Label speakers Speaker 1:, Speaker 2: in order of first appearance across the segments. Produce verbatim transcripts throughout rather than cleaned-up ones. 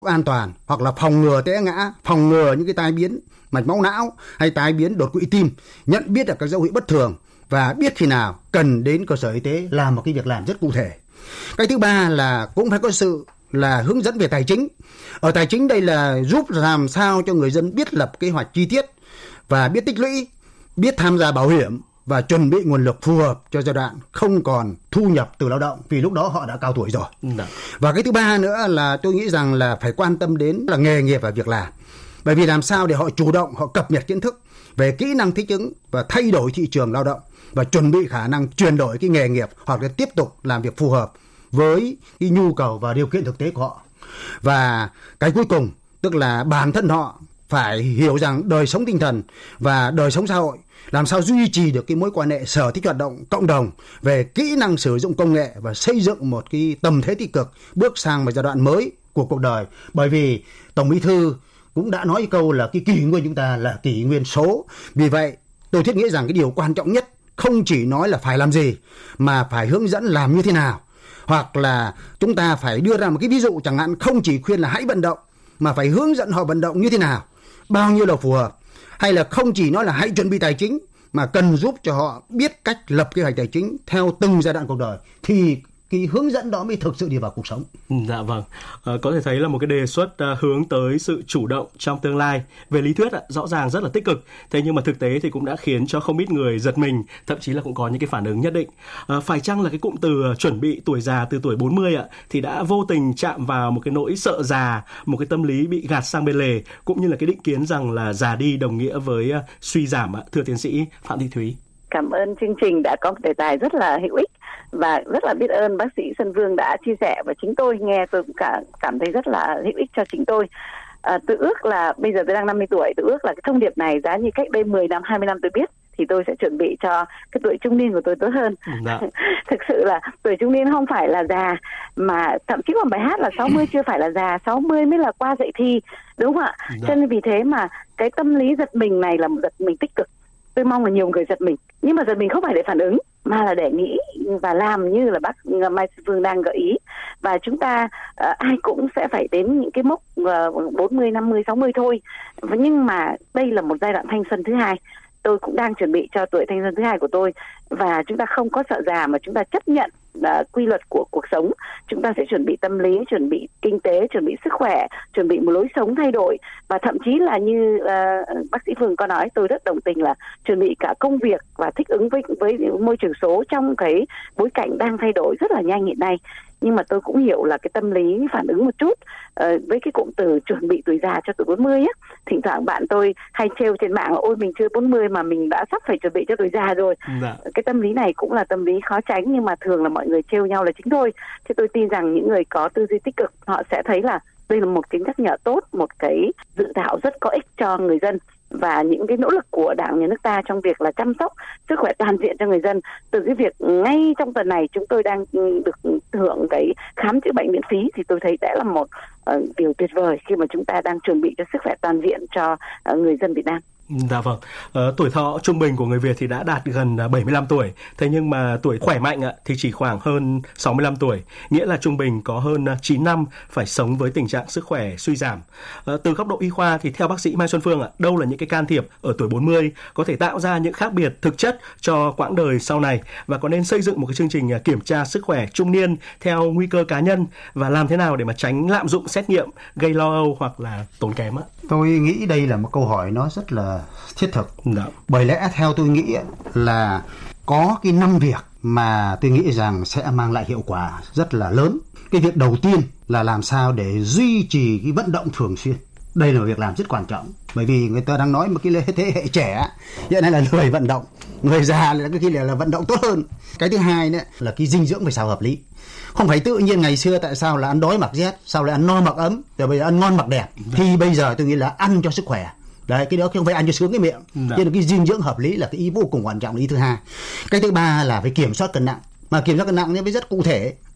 Speaker 1: an toàn, hoặc là phòng ngừa té ngã, phòng ngừa những cái tai biến mạch máu não hay tai biến đột quỵ tim, nhận biết được các dấu hiệu bất thường và biết khi nào cần đến cơ sở y tế làm một cái việc làm rất cụ thể. Cái thứ ba là cũng phải có sự là hướng dẫn về tài chính. Ở tài chính đây là giúp làm sao cho người dân biết lập kế hoạch chi tiết và biết tích lũy, biết tham gia bảo hiểm và chuẩn bị nguồn lực phù hợp cho giai đoạn không còn thu nhập từ lao động, vì lúc đó họ đã cao tuổi rồi. Đã. Và cái thứ ba nữa là tôi nghĩ rằng là phải quan tâm đến là nghề nghiệp và việc làm. Bởi vì làm sao để họ chủ động, họ cập nhật kiến thức về kỹ năng thích ứng và thay đổi thị trường lao động và chuẩn bị khả năng chuyển đổi cái nghề nghiệp hoặc là tiếp tục làm việc phù hợp với cái nhu cầu và điều kiện thực tế của họ. Và cái cuối cùng tức là bản thân họ phải hiểu rằng đời sống tinh thần và đời sống xã hội làm sao duy trì được cái mối quan hệ sở thích hoạt động cộng đồng về kỹ năng sử dụng công nghệ và xây dựng một cái tâm thế tích cực bước sang một giai đoạn mới của cuộc đời. Bởi vì Tổng Bí thư cũng đã nói câu là cái kỷ nguyên chúng ta là kỷ nguyên số. Vì vậy tôi thiết nghĩ rằng cái điều quan trọng nhất không chỉ nói là phải làm gì mà phải hướng dẫn làm như thế nào. Hoặc là chúng ta phải đưa ra một cái ví dụ, chẳng hạn không chỉ khuyên là hãy vận động mà phải hướng dẫn họ vận động như thế nào, bao nhiêu là phù hợp. Hay là không chỉ nói là hãy chuẩn bị tài chính mà cần giúp cho họ biết cách lập kế hoạch tài chính theo từng giai đoạn cuộc đời thì cái hướng dẫn đó mới thực sự đi vào cuộc sống.
Speaker 2: Dạ vâng, à, có thể thấy là một cái đề xuất à, hướng tới sự chủ động trong tương lai. Về lý thuyết à, rõ ràng rất là tích cực, thế nhưng mà thực tế thì cũng đã khiến cho không ít người giật mình, thậm chí là cũng có những cái phản ứng nhất định. À, phải chăng là cái cụm từ chuẩn bị tuổi già từ tuổi bốn mươi ạ thì đã vô tình chạm vào một cái nỗi sợ già, một cái tâm lý bị gạt sang bên lề, cũng như là cái định kiến rằng là già đi đồng nghĩa với uh, suy giảm ạ, thưa tiến sĩ Phạm Thị Thúy?
Speaker 3: Cảm ơn chương trình đã có một đề tài rất là hữu ích và rất là biết ơn bác sĩ Xuân Vương đã chia sẻ, và chính tôi nghe tôi cũng cả, cảm thấy rất là hữu ích cho chính tôi. À, tôi ước là bây giờ tôi đang năm mươi tuổi, tôi ước là cái thông điệp này giá như cách đây mười năm, hai mươi năm tôi biết thì tôi sẽ chuẩn bị cho cái tuổi trung niên của tôi tốt hơn. Thực sự là tuổi trung niên không phải là già, mà thậm chí còn bài hát là sáu mươi chưa phải là già, sáu mươi mới là qua dậy thì, đúng không ạ? Cho nên vì thế mà cái tâm lý giật mình này là một giật mình tích cực. Tôi mong là nhiều người giật mình, nhưng mà giật mình không phải để phản ứng mà là để nghĩ và làm như là bác Mai Phương đang gợi ý. Và chúng ta uh, ai cũng sẽ phải đến những cái mốc uh, bốn mươi, năm mươi, sáu mươi thôi. Nhưng mà đây là một giai đoạn thanh xuân thứ hai. Tôi cũng đang chuẩn bị cho tuổi thanh xuân thứ hai của tôi, và chúng ta không có sợ già mà chúng ta chấp nhận uh, quy luật của cuộc sống. Chúng ta sẽ chuẩn bị tâm lý, chuẩn bị kinh tế, chuẩn bị sức khỏe, chuẩn bị một lối sống thay đổi, và thậm chí là như uh, bác sĩ Phương có nói, tôi rất đồng tình là chuẩn bị cả công việc và thích ứng với với môi trường số trong cái bối cảnh đang thay đổi rất là nhanh hiện nay. Nhưng mà tôi cũng hiểu là cái tâm lý phản ứng một chút uh, với cái cụm từ chuẩn bị tuổi già cho tuổi bốn mươi á. Thỉnh thoảng bạn tôi hay trêu trên mạng là ôi mình chưa bốn mươi mà mình đã sắp phải chuẩn bị cho tuổi già rồi. Dạ. Cái tâm lý này cũng là tâm lý khó tránh, nhưng mà thường là mọi người trêu nhau là chính tôi. Thế tôi tin rằng những người có tư duy tích cực họ sẽ thấy là đây là một cái nhắc nhở tốt, một cái dự thảo rất có ích cho người dân, và những cái nỗ lực của Đảng, Nhà nước ta trong việc là chăm sóc sức khỏe toàn diện cho người dân. Từ cái việc ngay trong tuần này chúng tôi đang được hưởng cái khám chữa bệnh miễn phí thì tôi thấy đã là một uh, điều tuyệt vời khi mà chúng ta đang chuẩn bị cho sức khỏe toàn diện cho uh, người dân Việt Nam.
Speaker 2: Dạ vâng, ờ, tuổi thọ trung bình của người Việt thì đã đạt gần bảy mươi lăm tuổi, thế nhưng mà tuổi khỏe mạnh ạ, thì chỉ khoảng hơn sáu mươi lăm tuổi, nghĩa là trung bình có hơn chín năm phải sống với tình trạng sức khỏe suy giảm. Ờ, từ góc độ y khoa thì theo bác sĩ Mai Xuân Phương ạ, đâu là những cái can thiệp ở tuổi bốn mươi có thể tạo ra những khác biệt thực chất cho quãng đời sau này, và có nên xây dựng một cái chương trình kiểm tra sức khỏe trung niên theo nguy cơ cá nhân, và làm thế nào để mà tránh lạm dụng xét nghiệm gây lo âu hoặc là tốn kém ạ?
Speaker 1: Tôi nghĩ đây là một câu hỏi nó rất là thiết thực. Đó. Bởi lẽ theo tôi nghĩ là có cái năm việc mà tôi nghĩ rằng sẽ mang lại hiệu quả rất là lớn. Cái việc đầu tiên là làm sao để duy trì cái vận động thường xuyên. Đây là một việc làm rất quan trọng, bởi vì người ta đang nói một cái thế hệ trẻ hiện nay là lười vận động, người già là cái khi là vận động tốt hơn. Cái thứ hai nữa là cái dinh dưỡng phải sao hợp lý. Không phải tự nhiên ngày xưa tại sao là ăn đói mặc rét, sao lại ăn no mặc ấm, rồi bây giờ ăn ngon mặc đẹp. Thì bây giờ tôi nghĩ là ăn cho sức khỏe. Đấy, cái đó không phải ăn cho sướng cái miệng. Cho nên cái dinh dưỡng hợp lý là cái ý vô cùng quan trọng, ý thứ hai. Cái thứ ba là phải kiểm soát cân nặng. Mà kiểm soát cân nặng thì phải rất cụ thể.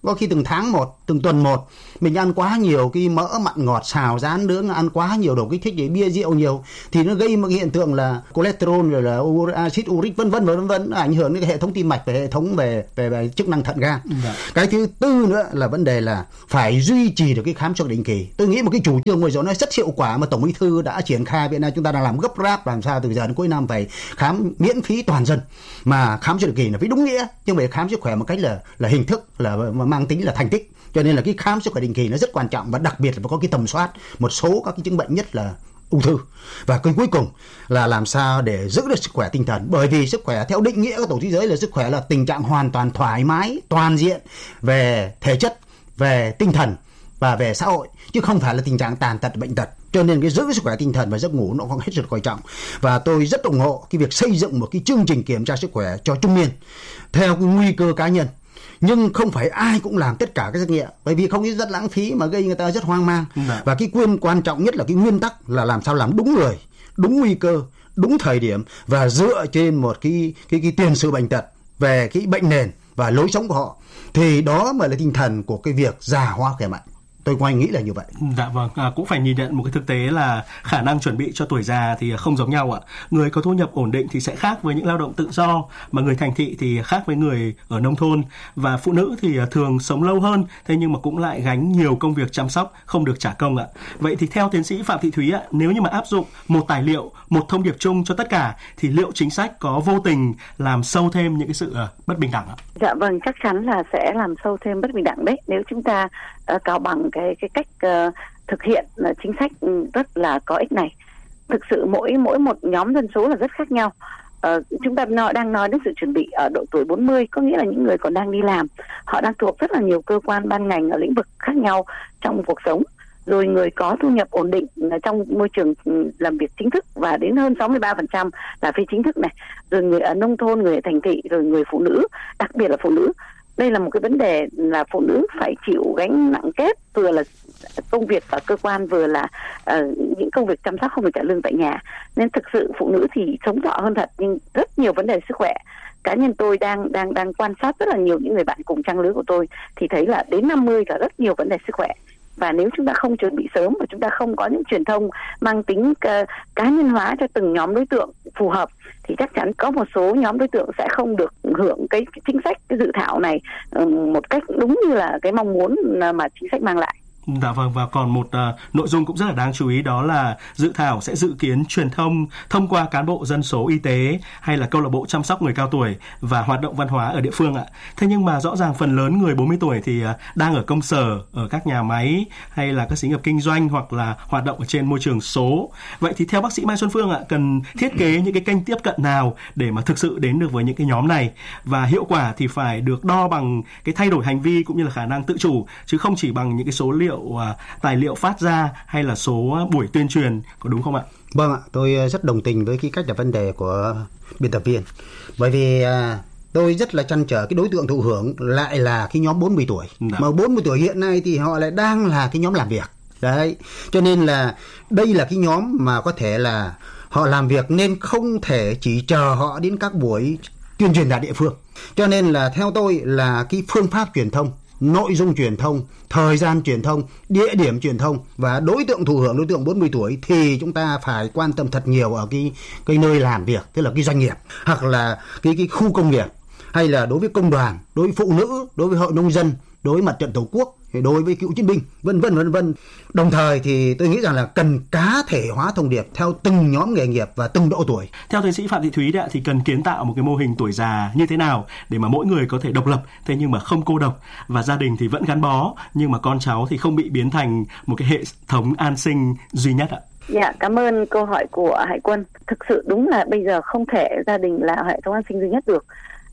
Speaker 1: có khi từng tháng một, từng tuần một. Mình ăn quá nhiều cái mỡ mặn ngọt xào rán nướng, ăn quá nhiều đồ kích thích, để bia rượu nhiều thì nó gây một cái hiện tượng là cholesterol rồi là acid uric vân vân vân vân, ảnh hưởng đến cái hệ thống tim mạch và hệ thống về về, về chức năng thận gan. Dạ. Cái thứ tư nữa là vấn đề là phải duy trì được cái khám sức khỏe định kỳ. Tôi nghĩ một cái chủ trương vừa rồi nó rất hiệu quả mà Tổng Bí thư đã triển khai. Hiện nay chúng ta đang làm gấp ráp làm sao từ giờ đến cuối năm phải khám miễn phí toàn dân, mà khám sức khỏe định kỳ là phải đúng nghĩa, chứ không phải khám sức khỏe một cách là là hình thức, là mang tính là thành tích. Cho nên là cái khám sức khỏe định kỳ nó rất quan trọng, và đặc biệt là phải có cái tầm soát một số các cái chứng bệnh, nhất là ung thư. Và cái cuối cùng là làm sao để giữ được sức khỏe tinh thần, bởi vì sức khỏe theo định nghĩa của Tổ chức Thế giới là sức khỏe là tình trạng hoàn toàn thoải mái toàn diện về thể chất, về tinh thần và về xã hội, chứ không phải là tình trạng tàn tật bệnh tật. Cho nên cái giữ sức khỏe tinh thần và giấc ngủ nó cũng hết sức quan trọng. Và tôi rất ủng hộ cái việc xây dựng một cái chương trình kiểm tra sức khỏe cho trung niên theo cái nguy cơ cá nhân, nhưng không phải ai cũng làm tất cả các xét nghiệm, bởi vì không thì rất lãng phí mà gây người ta rất hoang mang. Đã. Và cái quyền quan trọng nhất là cái nguyên tắc là làm sao làm đúng người, đúng nguy cơ, đúng thời điểm, và dựa trên một cái cái cái tiền sử bệnh tật, về cái bệnh nền và lối sống của họ, thì đó mới là tinh thần của cái việc già hóa khỏe mạnh. Tôi quay nghĩ là như vậy.
Speaker 2: Dạ vâng, à, cũng phải nhìn nhận một cái thực tế là khả năng chuẩn bị cho tuổi già thì không giống nhau ạ. Người có thu nhập ổn định thì sẽ khác với những lao động tự do, mà người thành thị thì khác với người ở nông thôn. Và phụ nữ thì thường sống lâu hơn, thế nhưng mà cũng lại gánh nhiều công việc chăm sóc không được trả công ạ. Vậy thì theo tiến sĩ Phạm Thị Thúy ạ, nếu như mà áp dụng một tài liệu, một thông điệp chung cho tất cả, thì liệu chính sách có vô tình làm sâu thêm những cái sự uh, bất bình đẳng ạ?
Speaker 3: Dạ vâng, chắc chắn là sẽ làm sâu thêm bất bình đẳng đấy, nếu chúng ta uh, cao bằng cái cái cách uh, thực hiện uh, chính sách rất là có ích này. Thực sự mỗi mỗi một nhóm dân số là rất khác nhau. Uh, chúng ta nói, đang nói đến sự chuẩn bị ở độ tuổi bốn mươi, có nghĩa là những người còn đang đi làm, họ đang thuộc rất là nhiều cơ quan ban ngành ở lĩnh vực khác nhau trong cuộc sống. Rồi người có thu nhập ổn định trong môi trường làm việc chính thức, và đến hơn sáu mươi ba phần trăm là phi chính thức này. Rồi người ở nông thôn, người ở thành thị, rồi người phụ nữ, đặc biệt là phụ nữ. Đây là một cái vấn đề là phụ nữ phải chịu gánh nặng kép, vừa là công việc ở cơ quan, vừa là uh, những công việc chăm sóc không được trả lương tại nhà. Nên thực sự phụ nữ thì sống thọ hơn thật, nhưng rất nhiều vấn đề sức khỏe. Cá nhân tôi đang đang đang quan sát rất là nhiều những người bạn cùng trang lứa của tôi thì thấy là đến năm mươi là rất nhiều vấn đề sức khỏe. Và nếu chúng ta không chuẩn bị sớm và chúng ta không có những truyền thông mang tính uh, cá nhân hóa cho từng nhóm đối tượng phù hợp, thì chắc chắn có một số nhóm đối tượng sẽ không được hưởng cái, cái chính sách, cái dự thảo này uh, một cách đúng như là cái mong muốn mà chính sách mang lại.
Speaker 2: Dạ vâng, và còn một uh, nội dung cũng rất là đáng chú ý, đó là dự thảo sẽ dự kiến truyền thông thông qua cán bộ dân số y tế hay là câu lạc bộ chăm sóc người cao tuổi và hoạt động văn hóa ở địa phương ạ. Thế nhưng mà rõ ràng phần lớn người bốn mươi tuổi thì uh, đang ở công sở, ở các nhà máy hay là các xí nghiệp kinh doanh, hoặc là hoạt động ở trên môi trường số. Vậy thì theo bác sĩ Mai Xuân Phương ạ, cần thiết kế những cái kênh tiếp cận nào để mà thực sự đến được với những cái nhóm này, và hiệu quả thì phải được đo bằng cái thay đổi hành vi cũng như là khả năng tự chủ, chứ không chỉ bằng những cái số liệu tài liệu phát ra hay là số buổi tuyên truyền, có đúng không ạ?
Speaker 1: Vâng ạ, tôi rất đồng tình với cái cách đặt vấn đề của biên tập viên, bởi vì tôi rất là trăn trở cái đối tượng thụ hưởng lại là cái nhóm bốn mươi tuổi. Đã. Mà bốn mươi tuổi hiện nay thì họ lại đang là cái nhóm làm việc đấy, cho nên là đây là cái nhóm mà có thể là họ làm việc, nên không thể chỉ chờ họ đến các buổi tuyên truyền tại địa phương. Cho nên là theo tôi là cái phương pháp truyền thông, nội dung truyền thông, thời gian truyền thông, địa điểm truyền thông và đối tượng thụ hưởng, đối tượng bốn mươi tuổi thì chúng ta phải quan tâm thật nhiều ở cái cái nơi làm việc, tức là cái doanh nghiệp, hoặc là cái cái khu công nghiệp, hay là đối với công đoàn, đối với phụ nữ, đối với hội nông dân, đối với mặt trận tổ quốc, đối với cựu chiến binh, vân vân vân vân. Đồng thời thì tôi nghĩ rằng là cần cá thể hóa thông điệp theo từng nhóm nghề nghiệp và từng độ tuổi.
Speaker 2: Theo tiến sĩ Phạm Thị Thúy đấy, thì cần kiến tạo một cái mô hình tuổi già như thế nào để mà mỗi người có thể độc lập, thế nhưng mà không cô độc, và gia đình thì vẫn gắn bó, nhưng mà con cháu thì không bị biến thành một cái hệ thống an sinh duy nhất ạ?
Speaker 3: Dạ, cảm ơn câu hỏi của Hải Quân. Thực sự đúng là bây giờ không thể gia đình là hệ thống an sinh duy nhất được,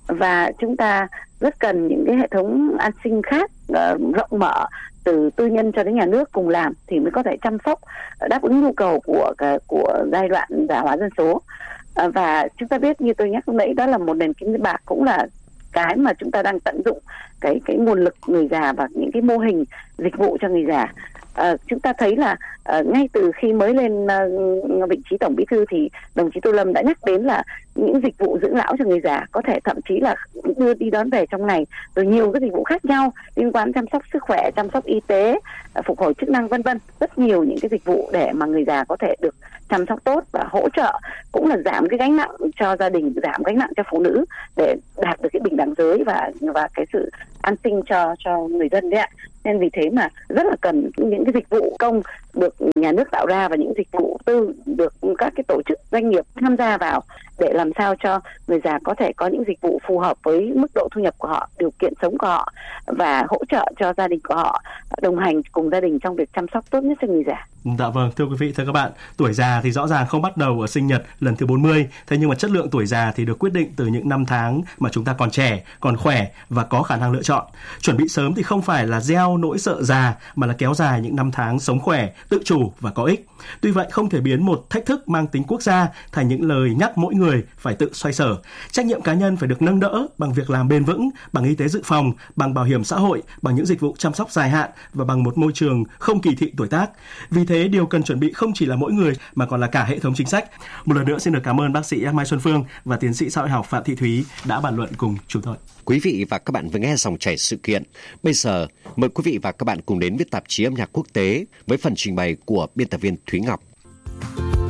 Speaker 3: và chúng ta rất cần những cái hệ thống an sinh khác uh, rộng mở, từ tư nhân cho đến nhà nước cùng làm thì mới có thể chăm sóc đáp ứng nhu cầu của của giai đoạn già hóa dân số. Uh, và chúng ta biết, như tôi nhắc lúc nãy, đó là một nền kinh tế bạc cũng là cái mà chúng ta đang tận dụng cái cái nguồn lực người già và những cái mô hình dịch vụ cho người già. À, chúng ta thấy là à, ngay từ khi mới lên à, vị trí tổng bí thư thì đồng chí Tô Lâm đã nhắc đến là những dịch vụ dưỡng lão cho người già, có thể thậm chí là đưa đi đón về trong ngày, rồi nhiều cái dịch vụ khác nhau liên quan chăm sóc sức khỏe, chăm sóc y tế, à, phục hồi chức năng vân vân, rất nhiều những cái dịch vụ để mà người già có thể được chăm sóc tốt và hỗ trợ, cũng là giảm cái gánh nặng cho gia đình, giảm gánh nặng cho phụ nữ để đạt được cái bình đẳng giới và và cái sự an sinh cho cho người dân đấy ạ. Nên vì thế mà rất là cần những cái dịch vụ công được nhà nước tạo ra và những dịch vụ tư được các cái tổ chức doanh nghiệp tham gia vào để làm sao cho người già có thể có những dịch vụ phù hợp với mức độ thu nhập của họ, điều kiện sống của họ và hỗ trợ cho gia đình của họ, đồng hành cùng gia đình trong việc chăm sóc tốt nhất cho người già.
Speaker 2: Dạ vâng, thưa quý vị, thưa các bạn, tuổi già thì rõ ràng không bắt đầu ở sinh nhật lần thứ bốn mươi, thế nhưng mà chất lượng tuổi già thì được quyết định từ những năm tháng mà chúng ta còn trẻ, còn khỏe và có khả năng lựa chọn. Chuẩn bị sớm thì không phải là gieo nỗi sợ già mà là kéo dài những năm tháng sống khỏe, tự chủ và có ích. Tuy vậy không thể biến một thách thức mang tính quốc gia thành những lời nhắc mỗi người phải tự xoay sở. Trách nhiệm cá nhân phải được nâng đỡ bằng việc làm bền vững, bằng y tế dự phòng, bằng bảo hiểm xã hội, bằng những dịch vụ chăm sóc dài hạn và bằng một môi trường không kỳ thị tuổi tác. Vì thế điều cần chuẩn bị không chỉ là mỗi người mà còn là cả hệ thống chính sách. Một lần nữa xin được cảm ơn bác sĩ Mai Xuân Phương và tiến sĩ xã hội học Phạm Thị Thúy đã bàn luận cùng chúng tôi.
Speaker 4: Quý vị và các bạn vừa nghe dòng chảy sự kiện. Bây giờ mời quý vị và các bạn cùng đến với tạp chí âm nhạc quốc tế với phần trình bày của biên tập viên Thúy Ngọc.